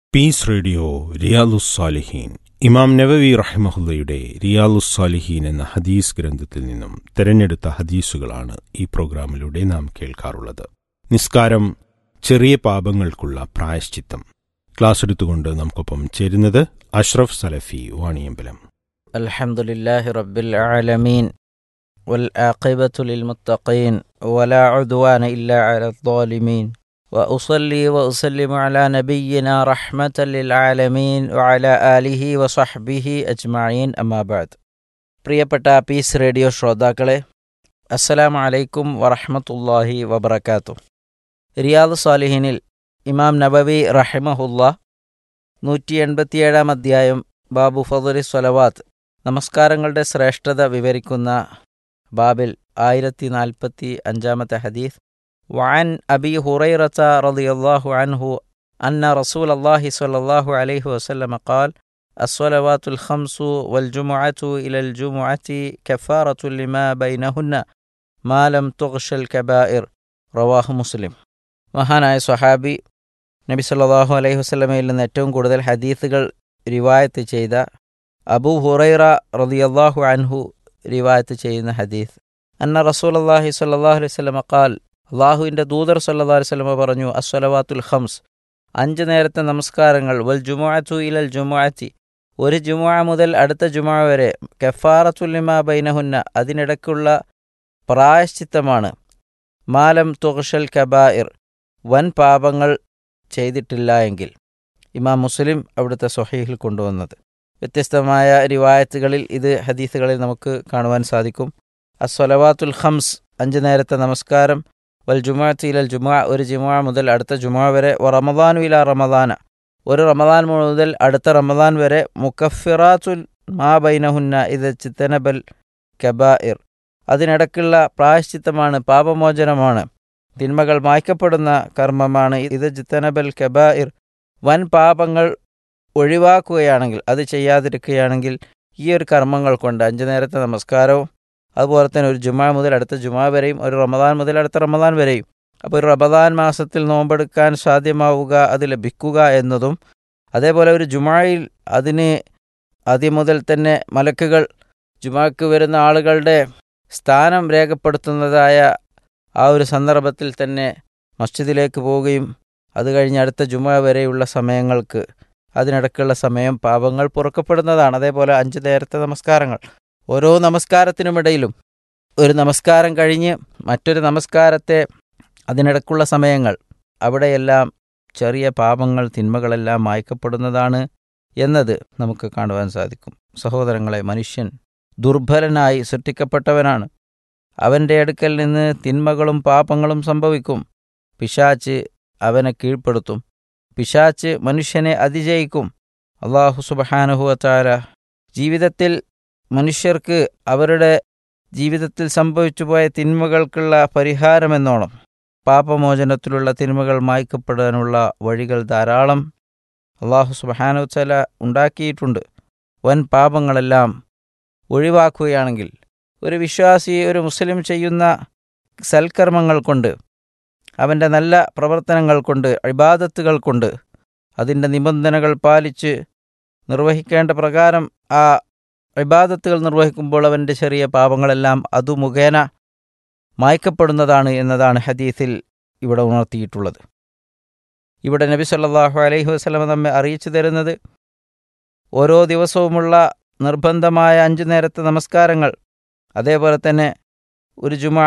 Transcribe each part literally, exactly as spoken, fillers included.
Piece radio റിയാലുസ്സാലിഹീൻ. ഇമാം നവവി റഹിമഹുല്ലയുടെ റിയാലുസ്സാലിഹീൻ എന്ന ഹദീസ് ഗ്രന്ഥത്തിൽ നിന്നും തെരഞ്ഞെടുത്ത ഹദീസുകളാണ് ഈ പ്രോഗ്രാമിലൂടെ നാം കേൾക്കാറുള്ളത്. നിസ്കാരം ചെറിയ പാപങ്ങൾക്കുള്ള പ്രായശ്ചിത്തം ക്ലാസ് എടുത്തുകൊണ്ട് നമുക്കൊപ്പം ചേരുന്നത് അഷ്റഫ് സലഫി വാണിയമ്പലം. അൽഹംദുലില്ലാഹി റബ്ബിൽ ആലമീൻ വൽ ആഖിബത്തു ലിൽ മുത്തഖീൻ വലാ ഉദ്വാന ഇല്ലാ അലൽ ളാലിമീൻ വഉസല്ലി വഉസല്ലിമു അലാ നബിയ്യിനാ റഹ്മത്തൽ ലിൽ ആലമീൻ വഅലാ ആലിഹി വസഹ്ബിഹി അജ്മഈൻ. അമ്മാ ബഅദ്. പ്രിയപ്പെട്ട പീസ് റേഡിയോ ശ്രോതാക്കളെ, അസ്സലാമു അലൈക്കും വറഹ്മത്തുള്ളാഹി വബറകാതുഹു. റിയാദുസ് സാലിഹീനിൽ ഇമാം നബവി റഹിമഹുല്ലാ നൂറ്റി എൺപത്തിയേഴാം അധ്യായം ബാബു ഫദ്ലി സ്വലവാത്ത്, നമസ്കാരങ്ങളുടെ ശ്രേഷ്ഠത വിവരിക്കുന്ന ബാബിൽ ആയിരത്തി നാൽപ്പത്തി അഞ്ചാമത്തെ ഹദീസ്. വഅൻ അബി ഹുറൈറത റളിയല്ലാഹു അൻഹു അന്ന റസൂലല്ലാഹി സ്വല്ലല്ലാഹു അലൈഹി വസല്ലമ ഖാൽ അസ്സലവാത്തുൽ ഖംസു വൽ ജുമുഅതു ഇലൽ ജുമുഅതി കഫാറത്തുൽ ലിമാ ബൈനഹുന്ന മാ ലം തുഗ്ശൽ കബായിർ. റവാഹു മുസ്ലിം. മഹാനായ സ്വഹാബി നബി സല്ലല്ലാഹു അലൈഹി വസല്ലമയിൽ നിന്ന് ഏറ്റവും കൂടുതൽ ഹദീസുകൾ റിവായത്ത് ചെയ്ത അബൂ ഹുറൈറ റളിയല്ലാഹു അൻഹു റിവായത്ത് ചെയ്യുന്ന ഹദീസ്. അന്ന റസൂലുള്ളാഹി സ്വല്ലല്ലാഹു അലൈഹി വസല്ലമ ഖാൽ, അല്ലാഹുവിൻ്റെ ദൂതർ സ്വല്ലല്ലാഹു അലൈഹി വസല്ലമ പറഞ്ഞു, അസ്സലവാത്തുൽ ഖംസ്, അഞ്ച് നേരത്തെ നമസ്കാരങ്ങൾ, വൽ ജുമുഅതു ഇലൽ ജുമുഅതി, ഒരു ജുമുഅ മുതൽ അടുത്ത ജുമുഅ വരെ, കഫാറത്തുൽ ലിമാ ബൈനഹുന്ന, അതിനിടയ്ക്കുള്ള പ്രായശ്ചിത്തമാണ്, മാലം തുഗ്ശൽ കബായിർ, വൻ പാപങ്ങൾ ചെയ്തിട്ടില്ല എങ്കിൽ. ഇമാം മുസ്ലിം അവിടുത്തെ സ്വഹീഹിൽ കൊണ്ടുവന്നത്. വ്യത്യസ്തമായ റിവായത്തുകളിൽ ഇത് ഹദീസുകളിൽ നമുക്ക് കാണുവാൻ സാധിക്കും. അസ്സലവാത്തുൽ ഖംസ്, അഞ്ച് നേരത്തെ നമസ്കാരം, വൽ ജുമുഅത്ത് ഇലൽ ജുമുഅ, ഒരു ജുമുഅ മുതൽ അടുത്ത ജുമുഅ വരെ, വ റമദാനു ഇലാ റമദാന, ഒരു റമദാൻ മുതൽ അടുത്ത റമദാൻ വരെ, മുകഫിറാത്തുൽ മാ ബൈനഹുന്ന ഇദ ജ്തനബൽ കബായിർ, അതിനിടയ്ക്കുള്ള പ്രായശ്ചിത്തമാണ്, പാപമോചനമാണ്, തിന്മകൾ മായ്ക്കപ്പെടുന്ന കർമ്മമാണ്. ഇദ ജ്തനബൽ കബായിർ, വൻ പാപങ്ങൾ ഒഴിവാക്കുകയാണെങ്കിൽ, അത് ചെയ്യാതിരിക്കുകയാണെങ്കിൽ, ഈ ഒരു കർമ്മങ്ങൾ കൊണ്ട്, അഞ്ച് നേരത്തെ നമസ്കാരവും അതുപോലെ തന്നെ ഒരു ജുമാ മുതൽ അടുത്ത ജുമാ വരെയും, ഒരു റമദാൻ മുതൽ അടുത്ത റമദാൻ വരെയും, അപ്പോൾ ഒരു റമദാൻ മാസത്തിൽ നോമ്പെടുക്കാൻ സാധ്യമാവുക, അത് ലഭിക്കുക എന്നതും, അതേപോലെ ഒരു ജുമായിൽ അതിന് ആദ്യം മുതൽ തന്നെ മലക്കുകൾ ജുമാക്ക് വരുന്ന ആളുകളുടെ സ്ഥാനം രേഖപ്പെടുത്തുന്നതായ ആ ഒരു സന്ദർഭത്തിൽ തന്നെ മസ്ജിദിലേക്ക് പോവുകയും അത് കഴിഞ്ഞ് അടുത്ത ജുമാ വരെയുള്ള സമയങ്ങൾക്ക്, അതിനിടയ്ക്കുള്ള സമയം പാപങ്ങൾ പൊറുക്കപ്പെടുന്നതാണ്. അതേപോലെ അഞ്ച് നേരത്തെ നമസ്കാരങ്ങൾ, ഓരോ നമസ്കാരത്തിനുമിടയിലും ഒരു നമസ്കാരം കഴിഞ്ഞ് മറ്റൊരു നമസ്കാരത്തെ അതിനിടയ്ക്കുള്ള സമയങ്ങൾ, അവിടെയെല്ലാം ചെറിയ പാപങ്ങൾ, തിന്മകളെല്ലാം മായ്ക്കപ്പെടുന്നതാണ് എന്നത് നമുക്ക് കാണുവാൻ സാധിക്കും. സഹോദരങ്ങളെ, മനുഷ്യൻ ദുർബലനായി സൃഷ്ടിക്കപ്പെട്ടവനാണ്. അവൻ്റെ അടുക്കൽ നിന്ന് തിന്മകളും പാപങ്ങളും സംഭവിക്കും. പിശാച്ച് അവനെ കീഴ്പ്പെടുത്തും. പിശാച്ച് മനുഷ്യനെ അതിജയിക്കും. അല്ലാഹു സുബ്ഹാനഹു വ തആല ജീവിതത്തിൽ മനുഷ്യർക്ക് അവരുടെ ജീവിതത്തിൽ സംഭവിച്ചു പോയ തിന്മകൾക്കുള്ള പരിഹാരമെന്നോണം പാപമോചനത്തിലുള്ള തിന്മകൾ മായ്ക്കപ്പെടാനുള്ള വഴികൾ ധാരാളം അല്ലാഹു സുബ്ഹാനഹു വ തആല ഉണ്ടാക്കിയിട്ടുണ്ട്. വൻ പാപങ്ങളെല്ലാം ഒഴിവാക്കുകയാണെങ്കിൽ, ഒരു വിശ്വാസി, ഒരു മുസ്ലിം ചെയ്യുന്ന സൽക്കർമ്മങ്ങൾ കൊണ്ട്, അവൻ്റെ നല്ല പ്രവർത്തനങ്ങൾ കൊണ്ട്, ഇബാദത്തുകൾ കൊണ്ട്, അതിൻ്റെ നിബന്ധനകൾ പാലിച്ച് നിർവഹിക്കേണ്ട പ്രകാരം ആ ഇബാദത്തുകൾ നിർവഹിക്കുമ്പോൾ അവൻ്റെ ചെറിയ പാപങ്ങളെല്ലാം അതു മുഖേന മായ്ക്കപ്പെടുന്നതാണ് എന്നതാണ് ഹദീസിൽ ഇവിടെ ഉണർത്തിയിട്ടുള്ളത്. ഇവിടെ നബി സല്ലല്ലാഹു അലൈഹി വസല്ലം നമ്മെ അറിയിച്ചു തരുന്നത്, ഓരോ ദിവസവുമുള്ള നിർബന്ധമായ അഞ്ചു നേരത്തെ നമസ്കാരങ്ങൾ, അതേപോലെ തന്നെ ഒരു ജുമാ,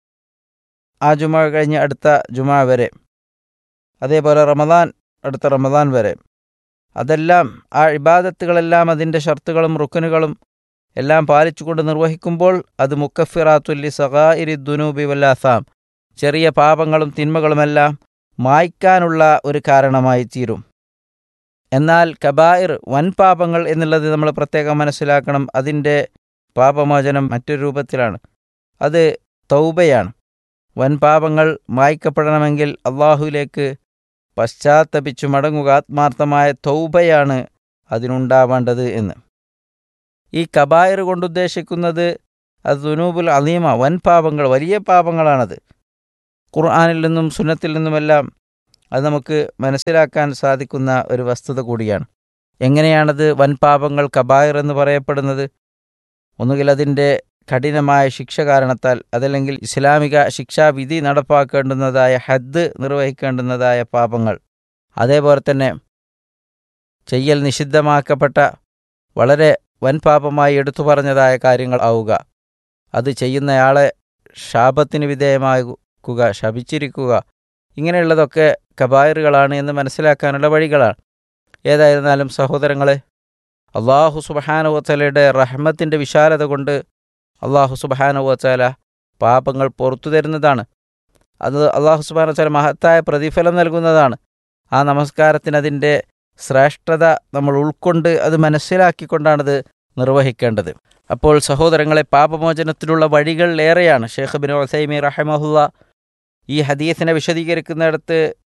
ആ ജുമാ കഴിഞ്ഞ് അടുത്ത ജുമാ വരെ, അതേപോലെ റമദാൻ അടുത്ത റമദാൻ വരെ, അതെല്ലാം ആ ഇബാദത്തുകളെല്ലാം അതിൻ്റെ ഷർത്തുകളും റുക്കനുകളും എല്ലാം പാലിച്ചുകൊണ്ട് നിർവഹിക്കുമ്പോൾ അത് മുക്കഫിറാത്തുൽ ലിസഗായിരി ദുനൂബി വല്ലാസാം, ചെറിയ പാപങ്ങളും തിന്മകളുമെല്ലാം മായ്ക്കാനുള്ള ഒരു കാരണമായി തീരും. എന്നാൽ കബായിർ, വൻ പാപങ്ങൾ എന്നുള്ളത് നമ്മൾ പ്രത്യേകം മനസ്സിലാക്കണം. അതിൻ്റെ പാപമോചനം മറ്റൊരു രൂപത്തിലാണ്, അത് തൗബയാണ്. വൻ പാപങ്ങൾ മായ്ക്കപ്പെടണമെങ്കിൽ അള്ളാഹുവിലേക്ക് പശ്ചാത്തപിച്ചു മടങ്ങുക, ആത്മാർത്ഥമായ തൗബയാണ് അതിനുണ്ടാവേണ്ടത് എന്ന്. ഈ കബായിർ കൊണ്ടുദ്ദേശിക്കുന്നത് അത് ദുനൂബുൽ അലീമ, വൻ പാപങ്ങൾ, വലിയ പാപങ്ങളാണത്. ഖുർആനിൽ നിന്നും സുന്നത്തിൽ നിന്നുമെല്ലാം അത് നമുക്ക് മനസ്സിലാക്കാൻ സാധിക്കുന്ന ഒരു വസ്തുത കൂടിയാണ്. എങ്ങനെയാണത് വൻപാപങ്ങൾ കബായിർ എന്ന് പറയപ്പെടുന്നത്? ഒന്നുകിൽ അതിൻ്റെ കഠിനമായ ശിക്ഷ കാരണത്താൽ, അതല്ലെങ്കിൽ ഇസ്ലാമിക ശിക്ഷാവിധി നടപ്പാക്കേണ്ടുന്നതായ ഹദ് നിർവഹിക്കേണ്ടുന്നതായ പാപങ്ങൾ, അതേപോലെ തന്നെ ചെയ്യൽ നിഷിദ്ധമാക്കപ്പെട്ട വളരെ വൻപാപമായി എടുത്തു പറഞ്ഞതായ കാര്യങ്ങൾ ആവുക, അത് ചെയ്യുന്നയാളെ ശാപത്തിന് വിധേയമാക്കുക, ശപിച്ചിരിക്കുക, ഇങ്ങനെയുള്ളതൊക്കെ കബായിറുകളാണ് എന്ന് മനസ്സിലാക്കാനുള്ള വഴികളാണ്. ഏതായിരുന്നാലും സഹോദരങ്ങളെ, അള്ളാഹു സുബ്ഹാനഹു വതആലയുടെ റഹ്മത്തിൻ്റെ വിശാലത കൊണ്ട് അള്ളാഹു സുബ്ഹാനഹു വതആല പാപങ്ങൾ പുറത്തു തരുന്നതാണ്. അത് അള്ളാഹു സുബ്ഹാനഹു വതആല മഹത്തായ പ്രതിഫലം നൽകുന്നതാണ്. ആ നമസ്കാരത്തിന് അതിൻ്റെ ശ്രേഷ്ഠത നമ്മൾ ഉൾക്കൊണ്ട് അത് മനസ്സിലാക്കിക്കൊണ്ടാണത് നിർവഹിക്കേണ്ടത്. അപ്പോൾ സഹോദരങ്ങളെ, പാപമോചനത്തിലുള്ള വഴികൾ ഏറെയാണ്. ഷെയ്ഖ് ഇബ്നു ഉസൈമീൻ റഹിമഹുല്ലാ ഈ ഹദീസിനെ വിശദീകരിക്കുന്നിടത്ത്